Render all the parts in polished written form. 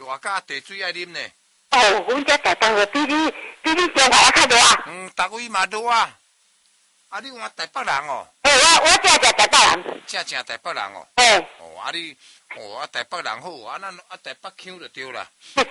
大家茶水爱啉呢。 哦，阮遮台东比你中华较热啊。 逐位嘛热啊。啊，你换台北人哦？ 我正台北人。 正台北人哦。啊你，台北人好啊，咱台北腔就对啦。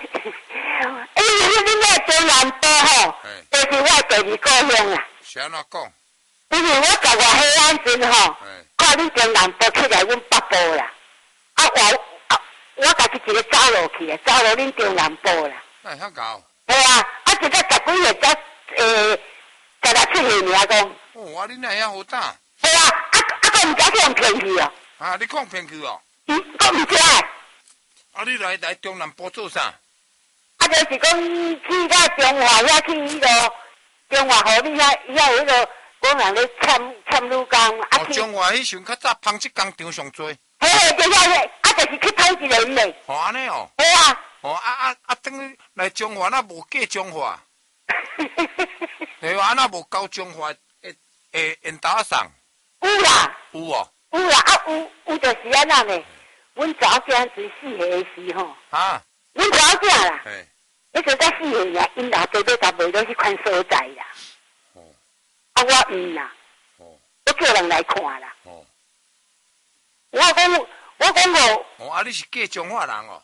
你那中南部吼，就是我第二故乡啦。 是安怎讲？ 因为我在外黑安阵吼，看你中南部起来阮北部啦。我家己一个走路去啊，走路恁中南部啦。 遐高。 一个10几岁才16、17岁尔讲。 你哪遐好大？ 我唔知去用骗去哦。 你讲骗去哦？ 我唔知。 你来中南部做啥？ 就是讲去到中华遐去迄个中华河里遐有迄个工人咧签女工。 中华迄时较早纺织工厂上多。 对遐，就是去偷一人嘞。 安尼哦。等于来中华那无嫁中华。对啊，那无交中华缘投送。 有啦。 有哦。 有啦，有就是安那呢。阮早间是4岁的时吼。阮早间啦。迄阵才4岁呀，因老爸爸才袂落去款所在啦。我唔啦。我叫人来看啦。我讲我。 你是嫁中华人哦？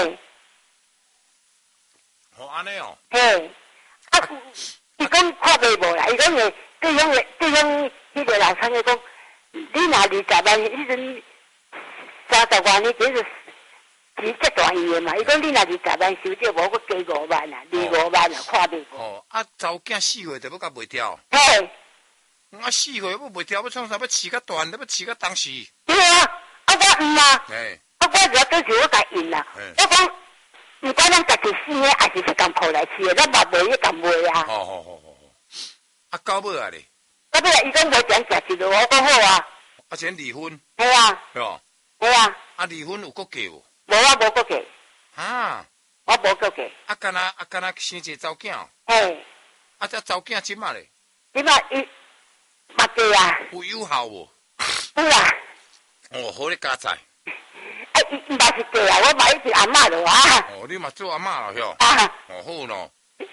安尼哦。 伊讲看袂无啦，伊讲诶，对方迄个老乡伊讲，你若20万，迄阵30万呢，这是钱这大意的嘛。伊讲你若20万收少无，我加5万啊，25万啊，看袂无。 查某囝4岁就要甲袂掉。4岁要袂掉，要创啥？要饲较大，要饲较当时。 对啊，我唔啊。我只要就是我甲因啦。我讲，唔管咱家己生的，还是共抱来饲的，咱嘛袂去共卖啊。 到尾啊咧？ 到尾伊讲无钱食一路，我讲好啊。 先离婚。 系啊。系啊。 离婚有国嫁无？ 无啊，无国嫁。我无国嫁。 敢若生一个查某囝哦。这查某囝即马咧？ 即马伊嘛嫁啊。 有效无？ 有啊。 好咧加菜。 伊嘛是嫁啊，我嘛已经阿嬷了啊。 你嘛做阿嬷了晓？ 好咯。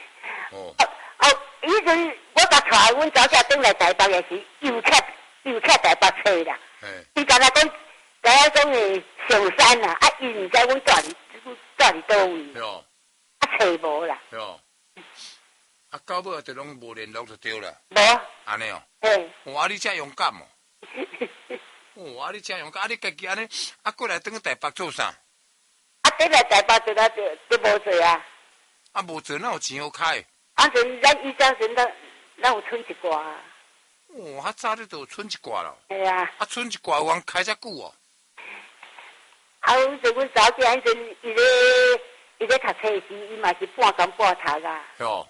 迄阵我甲带阮早囝转来台北也是又拆台北找啦。伊敢若讲，讲诶上山啦，伊毋知阮住伫倒位。找无啦。 到尾就拢无联络就对啦。 无。 安尼哦。你遮勇敢哦。你遮勇敢，你家己安尼，过来转去台北做啥？ 转来台北做就无做啊。 无做哪有钱好开？ 阵咱以前时咱有存一寡啊。 较早你就有存一寡咯。 系啊。 存一寡有通开遮久哦。 迄阵阮早囝迄阵伊咧读册时，伊嘛是半工半读啊。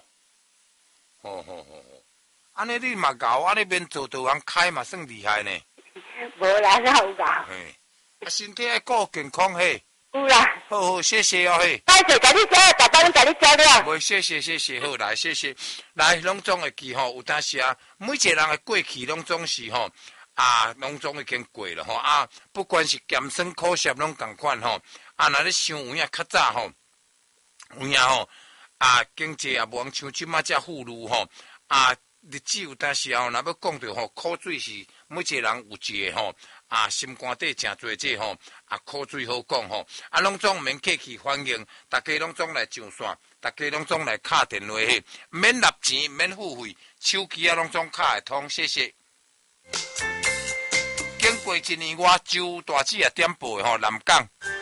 安尼你嘛搞，安尼免做就通开嘛，算厉害呢。 无啦，哪有搞？ 身体爱顾健康嘿。 有啦。 好，谢谢哦嘿。 谢谢，甲你教，大家阮甲你教了。 袂，谢谢，好来，谢谢。来，拢总会记吼，有当时啊，每一个人的过去拢总是吼拢总已经过了吼不管是咸酸苦涩拢共款吼若咧想有影较早吼，有影吼经济也无像即马遮富裕吼日子有当时候，若要讲到吼苦水是每一个人有一个吼心肝底诚侪这吼苦水好讲吼拢总毋免客气欢迎，大家拢总来上线，大家拢总来敲电话嘿，免纳钱免付费，手机拢总敲会通，谢谢。经过1年外，周大姐也点播吼南港。